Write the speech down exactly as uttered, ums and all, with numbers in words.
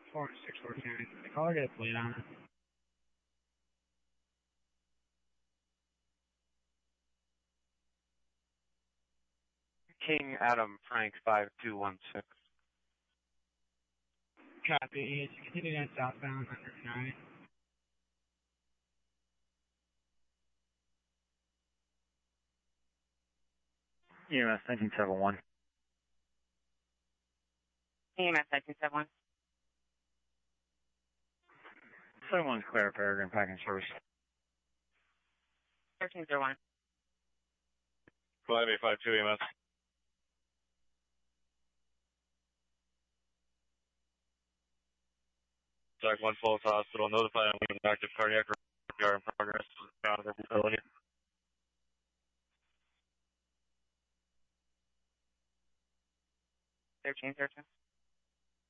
four six four two. The caller get a plate on it. King Adam Frank five two one six. Copy. It's continuing on southbound under nine. E M S nineteen seventy-one. E M S nineteen seventy-one. seventy-one is clear, Peregrine Packing Service. thirteen oh one. five eight five two E M S. Jack one Falls Hospital, notify of an active cardiac repair in progress out of the facility. thirteen thirteen.